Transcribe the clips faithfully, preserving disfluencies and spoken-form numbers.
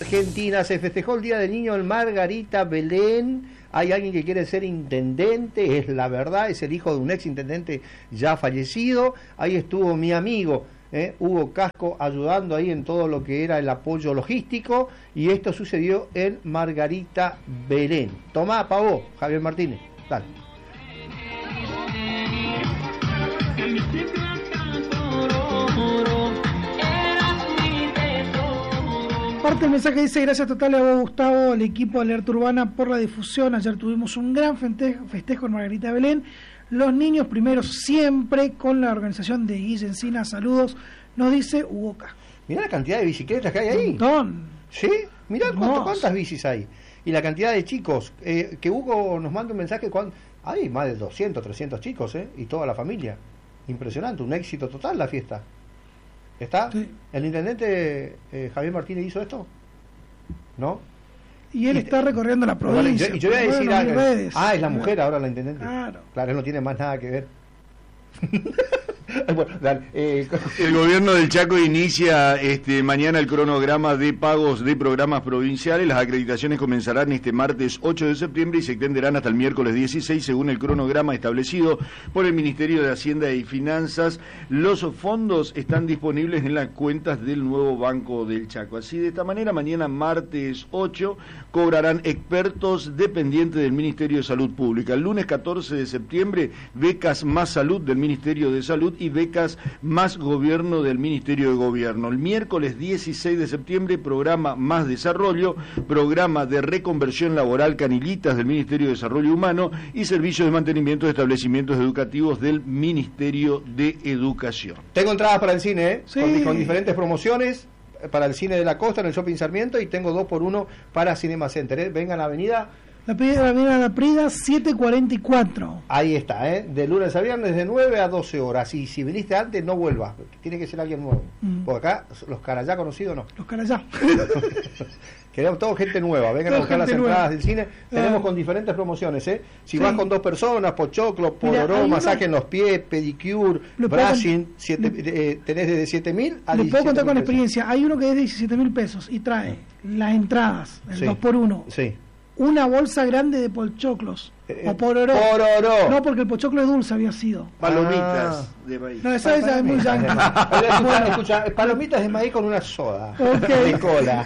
Argentina. Se festejó el Día del Niño en Margarita Belén. Hay alguien que quiere ser intendente, es la verdad, es el hijo de un ex intendente ya fallecido. Ahí estuvo mi amigo eh, Hugo Casco ayudando ahí en todo lo que era el apoyo logístico, y esto sucedió en Margarita Belén. Tomá, pavó, Javier Martínez, dale. Parte del mensaje dice: gracias totales a vos, Gustavo, el equipo de Alerta Urbana por la difusión. Ayer tuvimos un gran festejo, festejo en Margarita Belén. Los niños primeros siempre, con la organización de Guille Encina. Saludos, nos dice Hugo Casco. Mirá la cantidad de bicicletas que hay ahí. Un montón. ¿Sí? Mirá cuánto, cuántas bicis hay. Y la cantidad de chicos. Eh, que Hugo nos manda un mensaje. Cuando... hay más de doscientos, trescientos chicos, ¿eh? Y toda la familia. Impresionante, un éxito total la fiesta. ¿Está? Sí. ¿El intendente eh, Javier Martínez hizo esto? ¿No? Y él y está te... recorriendo la provincia. Bueno, y yo, y yo voy a decir algo. Ah, es la mujer ahora la intendente. Claro. Claro, él no tiene más nada que ver. Bueno, dale, eh, el gobierno del Chaco inicia este mañana el cronograma de pagos de programas provinciales. Las acreditaciones comenzarán este martes ocho de septiembre y se extenderán hasta el miércoles dieciséis según el cronograma establecido por el Ministerio de Hacienda y Finanzas. Los fondos están disponibles en las cuentas del nuevo Banco del Chaco. Así, de esta manera, mañana martes ocho cobrarán expertos dependientes del Ministerio de Salud Pública. El lunes catorce de septiembre, becas más salud del Ministerio de Salud y becas más gobierno del Ministerio de Gobierno. El miércoles dieciséis de septiembre, programa más desarrollo, programa de reconversión laboral Canilitas del Ministerio de Desarrollo Humano y servicios de mantenimiento de establecimientos educativos del Ministerio de Educación. Tengo entradas para el cine, ¿eh? Sí. con, con diferentes promociones para el cine de la costa en el Shopping Sarmiento, y tengo dos por uno para Cinema Center, ¿eh? Vengan a la avenida La Prida, la, la Prida siete cuarenta y cuatro. Ahí está, ¿eh? De lunes a viernes de nueve a doce horas. Y si viniste antes, no vuelvas. Tiene que ser alguien nuevo. Mm. Porque acá, los caras ya conocidos, no. Los caras ya. Queremos todo gente nueva. Vengan a buscar las nueva. entradas del cine. Tenemos eh. con diferentes promociones, ¿eh? Si sí. vas con dos personas, pochoclo, pororó, masaje en los pies, pedicure, brushing, siete, eh, tenés desde siete mil a diecisiete mil. Le puedo contar con pesos. experiencia. Hay uno que es de diecisiete mil pesos y trae mm. las entradas, el sí. dos por uno. Sí. Una bolsa grande de pochoclos. Eh, o pororó. Pororó. No, porque el pochoclo es dulce había sido. Palomitas ah. de maíz. No, esa, esa es muy yankee. escucha, escucha, palomitas de maíz con una soda. Okay. De cola.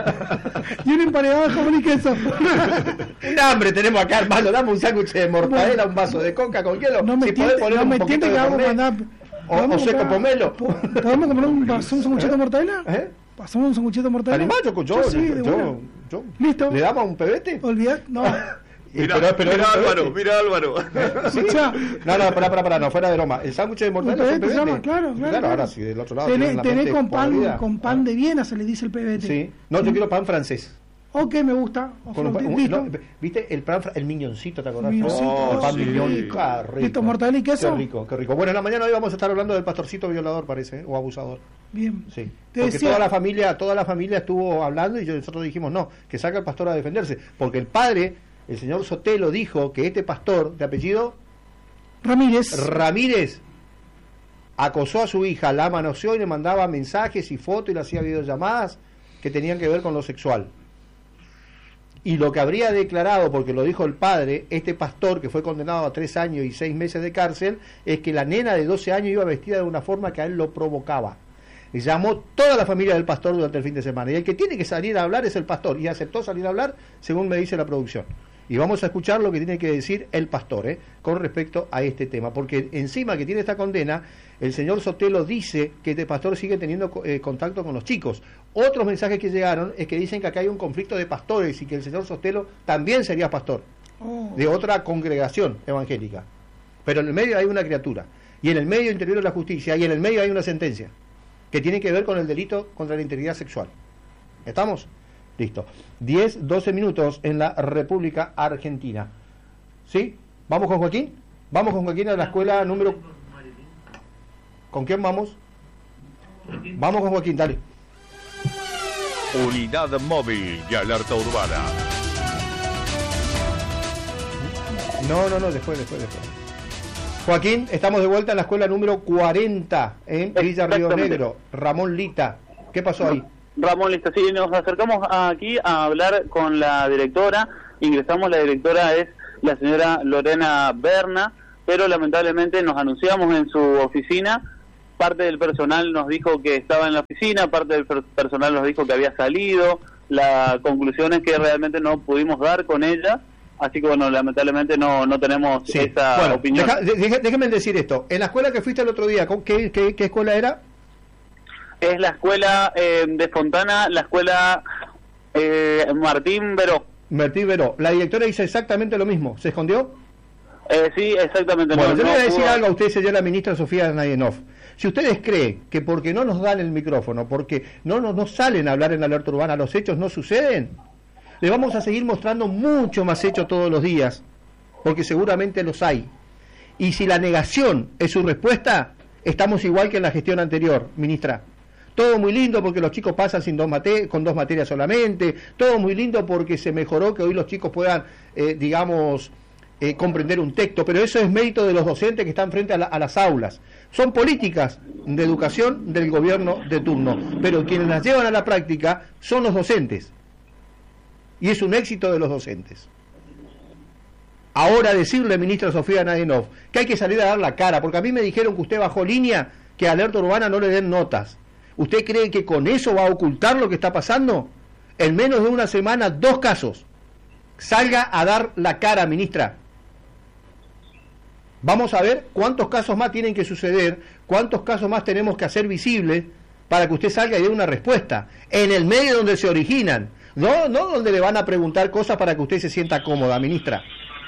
Y un emparedado de jamón y queso. Un hambre tenemos acá, hermano. Dame un sándwich de mortadela, un vaso de coca con hielo. No me si tiente, poner no un me tiente que vamos a mandar. O, o seco pomelo. ¿Podemos comer un, un sanguchito de mortadela? ¿Eh? ¿Pasamos un sanguchito de mortadela? Animal, yo, yo, sí, yo, yo, yo. ¿Listo? ¿Le damos un pebete? Olvidad, no. Mira, pero, pero mira Álvaro, mira Álvaro. ¿Sí? No, no, pará, pará, pará, no, fuera de broma. El sándwich de mortadela es un pebete. Llama, claro, claro, claro, ahora sí, del otro lado. Tenés, tenés con pan, con pan de Viena, se le dice el pebete. Sí. No, yo quiero pan francés. Ok, me gusta. Con un, un, no, ¿viste el pan, el miñoncito, te acordás? Oh, el pan sí. miñón, qué rico. ¿Listo, mortadela y queso? Qué rico, qué rico. Bueno, en la mañana hoy vamos a estar hablando del pastorcito violador, parece, ¿eh? O abusador. Bien. Sí. Te porque decía... toda la familia, toda la familia estuvo hablando y nosotros dijimos, no, que salga el pastor a defenderse, porque el padre, el señor Sotelo, dijo que este pastor de apellido Ramírez Ramírez acosó a su hija, la manoseó y le mandaba mensajes y fotos y le hacía videollamadas que tenían que ver con lo sexual. Y lo que habría declarado, porque lo dijo el padre, este pastor que fue condenado a tres años y seis meses de cárcel, es que la nena de doce años iba vestida de una forma que a él lo provocaba. Llamó toda la familia del pastor durante el fin de semana, y el que tiene que salir a hablar es el pastor, y aceptó salir a hablar, según me dice la producción. Y vamos a escuchar lo que tiene que decir el pastor, ¿eh? con respecto a este tema, porque encima que tiene esta condena, el señor Sotelo dice que este pastor sigue teniendo eh, contacto con los chicos. Otros mensajes que llegaron es que dicen que acá hay un conflicto de pastores y que el señor Sotelo también sería pastor oh. de otra congregación evangélica. Pero en el medio hay una criatura, y en el medio interior de la justicia, y en el medio hay una sentencia que tiene que ver con el delito contra la integridad sexual. ¿Estamos? Listo. diez, doce minutos en la República Argentina. ¿Sí? ¿Vamos con Joaquín? Vamos con Joaquín a la escuela número... ¿Con quién vamos? Vamos con Joaquín, dale. Unidad móvil y alerta urbana. No, no, no, después, después, después. Joaquín, estamos de vuelta en la escuela número cuarenta en Villa Río Negro. Ramón Lita, ¿qué pasó ahí? Ramón, listo, sí, nos acercamos aquí a hablar con la directora, ingresamos, la directora es la señora Lorena Berna, pero lamentablemente nos anunciamos en su oficina, parte del personal nos dijo que estaba en la oficina, parte del personal nos dijo que había salido, la conclusión es que realmente no pudimos dar con ella, así que bueno, lamentablemente no no tenemos sí. esa bueno, opinión. Deja, de, déjeme decir esto, en la escuela que fuiste el otro día, ¿qué, qué, qué escuela era? Es la escuela eh, de Fontana, la escuela eh, Martín Veró. Martín Veró. La directora hizo exactamente lo mismo. ¿Se escondió? Eh, sí, exactamente. Bueno, no, yo le no voy a decir pudo... algo a usted, señora ministra Sofía Nayenov. Si ustedes creen que porque no nos dan el micrófono, porque no nos no salen a hablar en la alerta urbana, los hechos no suceden, le vamos a seguir mostrando mucho más hechos todos los días, porque seguramente los hay. Y si la negación es su respuesta, estamos igual que en la gestión anterior, ministra. Todo muy lindo porque los chicos pasan sin dos mate- con dos materias solamente, todo muy lindo porque se mejoró que hoy los chicos puedan, eh, digamos, eh, comprender un texto, pero eso es mérito de los docentes que están frente a, la, a las aulas. Son políticas de educación del gobierno de turno, pero quienes las llevan a la práctica son los docentes. Y es un éxito de los docentes. Ahora decirle, ministra Sofía Nayenov, que hay que salir a dar la cara, porque a mí me dijeron que usted bajó línea, que a Alerta Urbana no le den notas. ¿Usted cree que con eso va a ocultar lo que está pasando? En menos de una semana, dos casos. Salga a dar la cara, ministra. Vamos a ver cuántos casos más tienen que suceder, cuántos casos más tenemos que hacer visibles para que usted salga y dé una respuesta. En el medio donde se originan. No, no donde le van a preguntar cosas para que usted se sienta cómoda, ministra.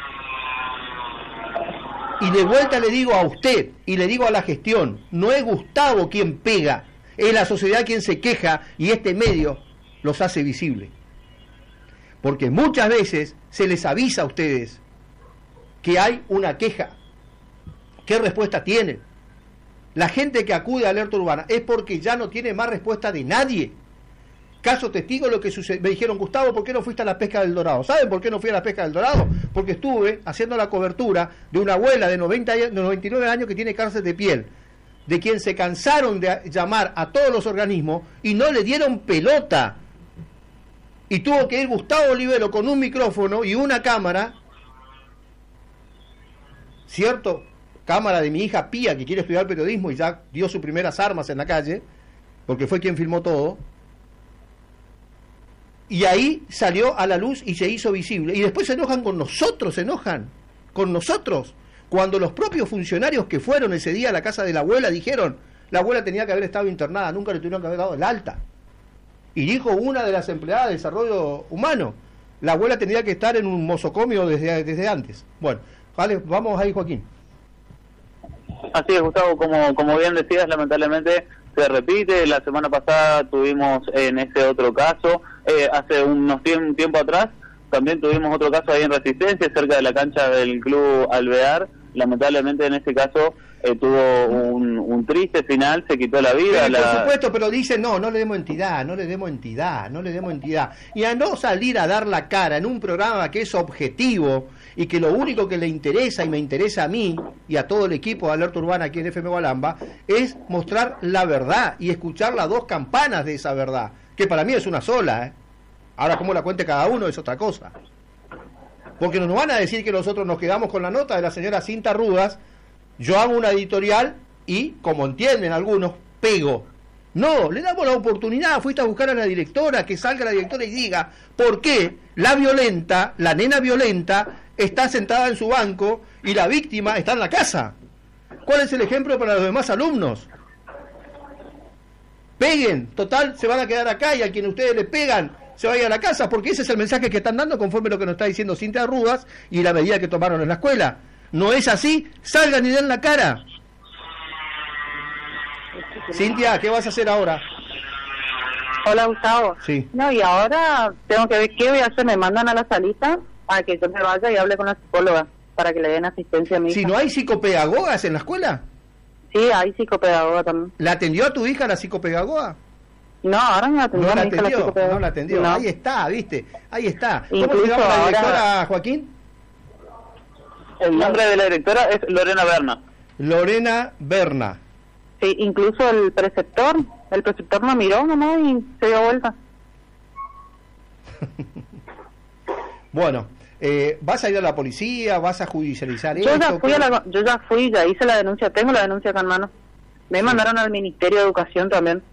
Y de vuelta le digo a usted y le digo a la gestión, no es Gustavo quien pega, es la sociedad quien se queja y este medio los hace visibles. Porque muchas veces se les avisa a ustedes que hay una queja. ¿Qué respuesta tienen? La gente que acude a Alerta Urbana es porque ya no tiene más respuesta de nadie. Caso testigo lo que sucedió. Me dijeron, Gustavo, ¿por qué no fuiste a la pesca del Dorado? ¿Saben por qué no fui a la pesca del Dorado? Porque estuve haciendo la cobertura de una abuela de noventa, de noventa y nueve años que tiene cáncer de piel, de quien se cansaron de llamar a todos los organismos y no le dieron pelota. Y tuvo que ir Gustavo Olivero con un micrófono y una cámara, ¿cierto? Cámara de mi hija Pía, que quiere estudiar periodismo y ya dio sus primeras armas en la calle, porque fue quien filmó todo. Y ahí salió a la luz y se hizo visible. Y después se enojan con nosotros, se enojan con nosotros. Cuando los propios funcionarios que fueron ese día a la casa de la abuela dijeron, la abuela tenía que haber estado internada, nunca le tuvieron que haber dado el alta. Y dijo una de las empleadas de desarrollo humano, la abuela tenía que estar en un mosocomio desde, desde antes. Bueno, vale, vamos ahí, Joaquín. Así es, Gustavo, como, como bien decías, lamentablemente se repite. La semana pasada tuvimos en ese otro caso, eh, hace unos tiemp- tiempo atrás, también tuvimos otro caso ahí en Resistencia, cerca de la cancha del Club Alvear. Lamentablemente en ese caso eh, tuvo un, un triste final, se quitó la vida. Pero, la... Por supuesto, pero dicen, no, no le demos entidad, no le demos entidad, no le demos entidad. Y a no salir a dar la cara en un programa que es objetivo y que lo único que le interesa y me interesa a mí y a todo el equipo de Alerta Urbana aquí en F M Gualamba es mostrar la verdad y escuchar las dos campanas de esa verdad, que para mí es una sola, ¿eh? Ahora cómo la cuente cada uno es otra cosa. Porque nos van a decir que nosotros nos quedamos con la nota de la señora Cinta Rudas, yo hago una editorial y, como entienden algunos, pego. No, le damos la oportunidad, fuiste a buscar a la directora, que salga la directora y diga por qué la violenta, la nena violenta, está sentada en su banco y la víctima está en la casa. ¿Cuál es el ejemplo para los demás alumnos? Peguen, total, se van a quedar acá y a quien ustedes le pegan se vaya a la casa, porque ese es el mensaje que están dando conforme lo que nos está diciendo Cintia Rudas y la medida que tomaron en la escuela. ¿No es así? Salgan y den la cara. Cintia, ¿qué vas a hacer ahora? Hola, Gustavo. Sí. No, y ahora tengo que ver qué voy a hacer. Me mandan a la salita para que yo me vaya y hable con la psicóloga para que le den asistencia a mi hija. Si no hay psicopedagogas en la escuela. Sí, hay psicopedagoga también. ¿La atendió a tu hija la psicopedagoga? No, ahora no la atendió. No la a mi hija, atendió, psicopedagoga. no la atendió. No. Ahí está, ¿viste? Ahí está. ¿Cómo Incluso se llama la ahora- directora, Joaquín? El nombre de la directora es Lorena Berna. Lorena Berna. Sí, incluso el preceptor, El preceptor me miró nomás y se dio vuelta. Bueno, eh, ¿vas a ir a la policía? ¿Vas a judicializar Yo esto? ya fui a la, yo ya fui, ya hice la denuncia, tengo la denuncia acá en mano. Me mandaron al Ministerio de Educación también.